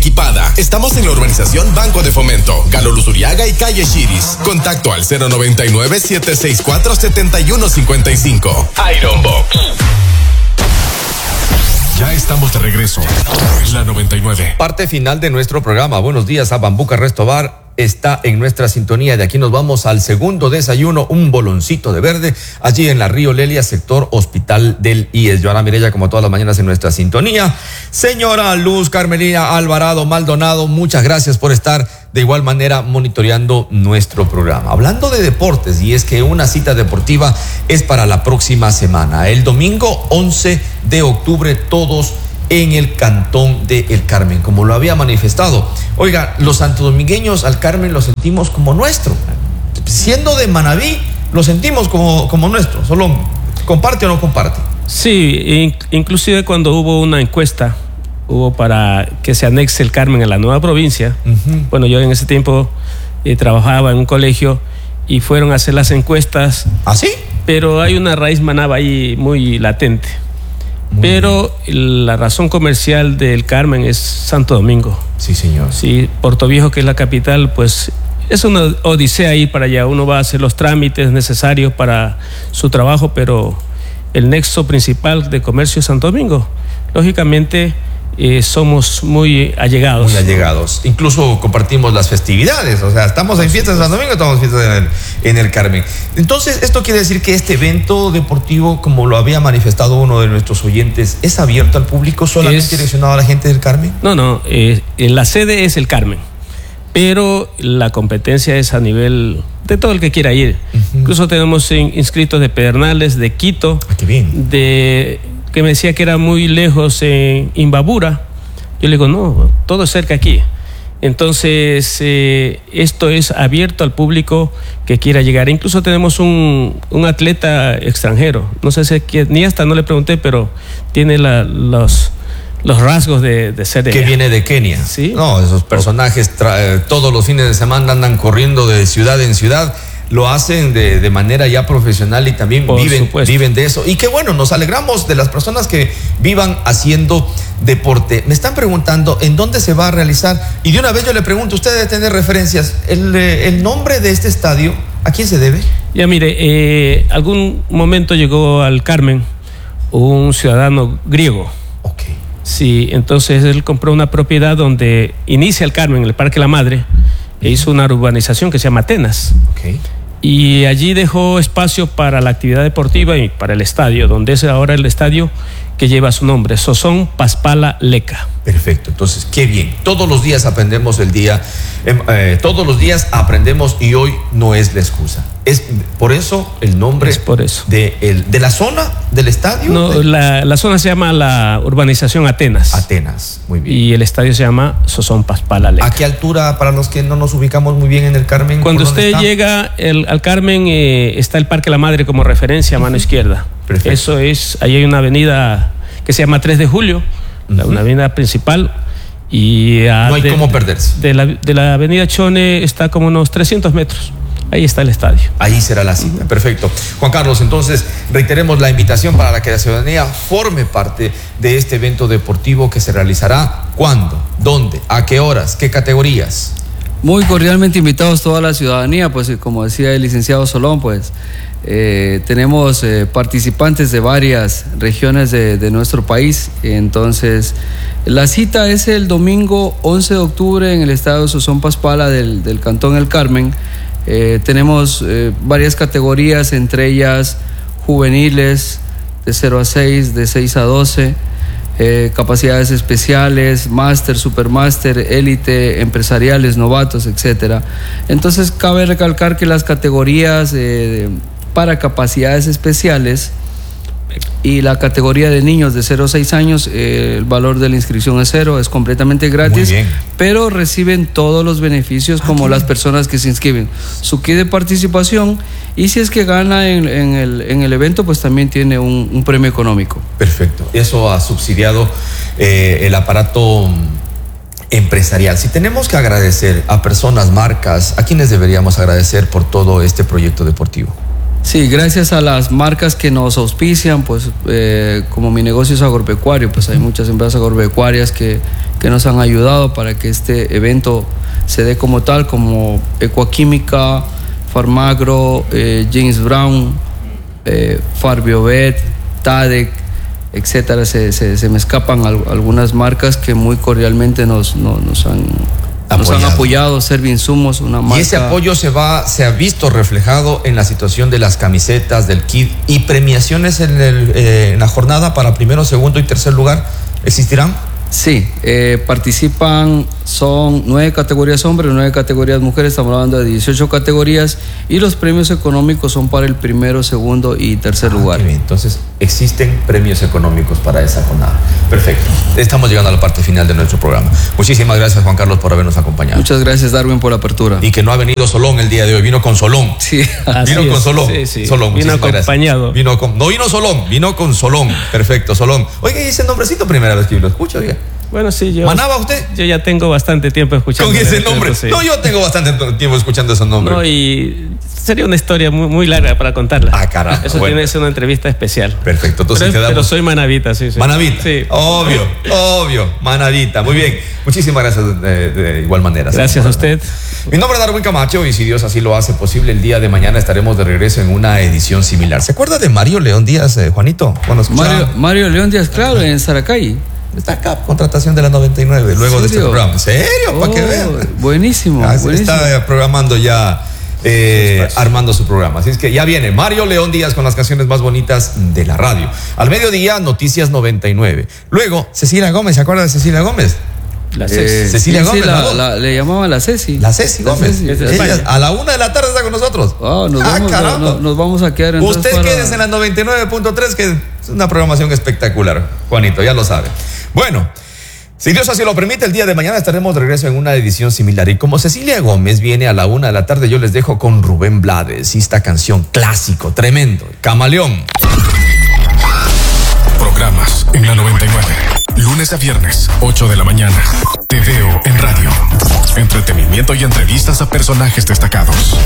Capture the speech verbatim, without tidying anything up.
equipada. Estamos en la urbanización Banco de Fomento, Galo Luzuriaga y Calle Chiris. Contacto al cero noventa y nueve, siete seis cuatro, siete uno cinco cinco. Iron Box. Ya estamos de regreso en la noventa y nueve. Parte final de nuestro programa. Buenos días a Bambuca Resto Bar. Está en nuestra sintonía. De aquí nos vamos al segundo desayuno, un boloncito de verde, allí en la Río Lelia, sector Hospital del I E S. Joana Mireya, como todas las mañanas, en nuestra sintonía. Señora Luz Carmelina Alvarado Maldonado, muchas gracias por estar de igual manera monitoreando nuestro programa. Hablando de deportes, y es que una cita deportiva es para la próxima semana. El domingo once de octubre, todos en el Cantón de El Carmen, como lo había manifestado. Oiga, los santodomingueños al Carmen lo sentimos como nuestro. Siendo de Manabí, lo sentimos como, como nuestro. Solo comparte o no comparte. Sí, inclusive cuando hubo una encuesta, hubo para que se anexe el Carmen a la nueva provincia. Uh-huh. Bueno, yo en ese tiempo eh, trabajaba en un colegio y fueron a hacer las encuestas. ¿Ah, sí? Pero hay una raíz manaba ahí muy latente. Muy Pero bien. La razón comercial del Carmen es Santo Domingo. Sí, señor. Sí, Puerto Viejo, que es la capital, pues es una odisea ir para allá. Uno va a hacer los trámites necesarios para su trabajo, pero el nexo principal de comercio es Santo Domingo. Lógicamente, eh, somos muy allegados. Muy allegados. Incluso compartimos las festividades. O sea, estamos en fiestas de Santo Domingo, estamos en fiestas en el, en el Carmen. Entonces, esto quiere decir que este evento deportivo, como lo había manifestado uno de nuestros oyentes, ¿es abierto al público, solamente es direccionado a la gente del Carmen? No, no. Eh, la sede es el Carmen, pero la competencia es a nivel de todo el que quiera ir. Uh-huh. Incluso tenemos inscritos de Pedernales, de Quito, ah, qué bien. de... que me decía que era muy lejos en Imbabura. Yo le digo, no, todo es cerca aquí. Entonces, eh, esto es abierto al público que quiera llegar. Incluso tenemos un, un atleta extranjero. No sé si ni hasta no le pregunté, pero tiene la, los, los rasgos de, de ser de que allá. Viene de Kenia. Sí. No, esos personajes tra- todos los fines de semana andan corriendo de ciudad en ciudad. Lo hacen de, de manera ya profesional y también viven, viven de eso. Y qué bueno, nos alegramos de las personas que vivan haciendo deporte. Me están preguntando en dónde se va a realizar. Y de una vez yo le pregunto, usted debe tener referencias. ¿El, el nombre de este estadio, a quién se debe? Ya mire, eh, algún momento llegó al Carmen un ciudadano griego. Ok. Sí, entonces él compró una propiedad donde inicia el Carmen, en el Parque La Madre, e hizo una urbanización que se llama Atenas. Okay. Y allí dejó espacio para la actividad deportiva y para el estadio, donde es ahora el estadio que lleva su nombre, Sosón Paspala Leca. Perfecto, entonces qué bien. Todos los días aprendemos el día, eh, eh, todos los días aprendemos y hoy no es la excusa. Es por eso el nombre es por eso. De, el, de la zona del estadio. No, de... la, la zona se llama la urbanización Atenas. Atenas, muy bien. Y el estadio se llama Sosón Paspala Leca. ¿A qué altura, para los que no nos ubicamos muy bien en el Carmen? Cuando usted está? llega el, al Carmen, eh, está el Parque La Madre como referencia a mano uh-huh. izquierda. Perfecto. Eso es, ahí hay una avenida que se llama tres de julio, uh-huh. una avenida principal. Y a, no hay de, cómo perderse. De la, de la avenida Chone está como unos trescientos metros. Ahí está el estadio. Ahí será la cita. Uh-huh. Perfecto. Juan Carlos, entonces reiteremos la invitación para que la ciudadanía forme parte de este evento deportivo que se realizará. ¿Cuándo? ¿Dónde? ¿A qué horas? ¿Qué categorías? Muy cordialmente invitados toda la ciudadanía, pues como decía el licenciado Solón, pues eh, tenemos eh, participantes de varias regiones de, de nuestro país. Entonces, la cita es el domingo once de octubre en el estadio Sosón Paspala del, del Cantón El Carmen. Eh, tenemos eh, varias categorías, entre ellas juveniles de cero a seis, de seis a doce, eh, capacidades especiales, máster, supermáster, élite, empresariales, novatos, etcétera. Entonces cabe recalcar que las categorías eh, para capacidades especiales y la categoría de niños de cero a seis años, eh, el valor de la inscripción es cero, es completamente gratis, pero reciben todos los beneficios como las personas que se inscriben. Su kit de participación, y si es que gana en, en, el, en el evento, pues también tiene un, un premio económico. Perfecto. Eso ha subsidiado eh, el aparato empresarial. Si tenemos que agradecer a personas, marcas, ¿a quiénes deberíamos agradecer por todo este proyecto deportivo? Sí, gracias a las marcas que nos auspician, pues eh, como mi negocio es agropecuario, pues hay muchas empresas agropecuarias que, que nos han ayudado para que este evento se dé como tal, como Ecuaquímica, Farmagro, eh, James Brown, eh, Farbiovet, Tadec, etcétera. Se, se, se me escapan al, algunas marcas que muy cordialmente nos, nos, nos han Nos han apoyado, Servinsumos, una marca. Y ese apoyo se va, se ha visto reflejado en la situación de las camisetas, del kit y premiaciones en, el, eh, en la jornada para primero, segundo y tercer lugar. ¿Existirán? Sí, eh, participan, son nueve categorías hombres, nueve categorías mujeres, estamos hablando de dieciocho categorías, y los premios económicos son para el primero, segundo y tercer ah, lugar. Bien. Entonces, existen premios económicos para esa jornada. Perfecto. Estamos llegando a la parte final de nuestro programa. Muchísimas gracias, Juan Carlos, por habernos acompañado. Muchas gracias, Darwin, por la apertura. Y que no ha venido Solón el día de hoy, vino con Solón. Sí, vino es. con Solón. Sí, sí. Solón, vino acompañado. Vino con, no vino Solón, vino con Solón. Perfecto, Solón. Oiga, ¿y ese nombrecito primera vez que lo escucho? Oiga. Bueno, sí, yo. ¿Manaba usted? Yo ya tengo bastante tiempo escuchando. Con ese nombre. Sí. No, yo tengo bastante tiempo escuchando ese nombre. No, y sería una historia muy, muy larga para contarla. Ah, caramba. Eso bueno. tiene que ser una entrevista especial. Perfecto. Entonces pero, quedamos... pero soy manavita, sí, sí. Manavita. Sí. Obvio, obvio. Manavita. Muy bien. Muchísimas gracias de, de igual manera. Gracias a usted. Mi nombre es Darwin Camacho y si Dios así lo hace posible, el día de mañana estaremos de regreso en una edición similar. ¿Se acuerda de Mario León Díaz, eh, Juanito? Cuando escuchaba... Mario, Mario León Díaz, claro, en Saracay. Está acá, contratación de la noventa y nueve, luego de este programa. ¿En serio? Oh, para que vean. Buenísimo, Ah, buenísimo. Está programando ya, eh, armando su programa. Así es que ya viene Mario León Díaz con las canciones más bonitas de la radio. Al mediodía, Noticias noventa y nueve. Luego, Cecilia Gómez, ¿se acuerda de Cecilia Gómez? La Eh, Cecilia sí, Gómez, sí, la, la, la, le llamaban la Ceci. la Ceci La Gómez. Ceci. Ella, a la una de la tarde está con nosotros. Oh, nos, ah, vamos, caramba. no, nos vamos a quedar entonces Usted para... quédese en la noventa y nueve punto tres, que es una programación espectacular, Juanito, ya lo sabe. Bueno, si Dios así lo permite, el día de mañana estaremos de regreso en una edición similar. Y como Cecilia Gómez viene a la una de la tarde, yo les dejo con Rubén Blades y esta canción clásico, tremendo, Camaleón. Programas en la noventa y nueve. Lunes a viernes, ocho de la mañana. Te veo en radio. Entretenimiento y entrevistas a personajes destacados.